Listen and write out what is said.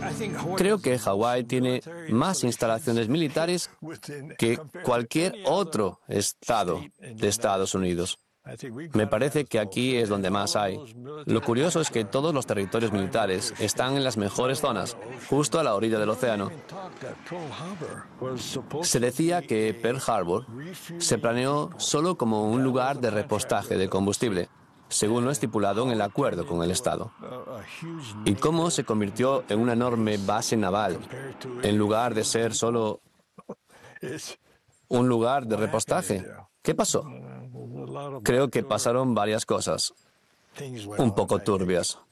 Creo que Hawái tiene más instalaciones militares que cualquier otro estado de Estados Unidos. Me parece que aquí es donde más hay. Lo curioso es que todos los territorios militares están en las mejores zonas, justo a la orilla del océano. Se decía que Pearl Harbor se planeó solo como un lugar de repostaje de combustible, según lo estipulado en el acuerdo con el Estado. ¿Y cómo se convirtió en una enorme base naval, en lugar de ser solo un lugar de repostaje? ¿Qué pasó? Creo que pasaron varias cosas un poco turbias.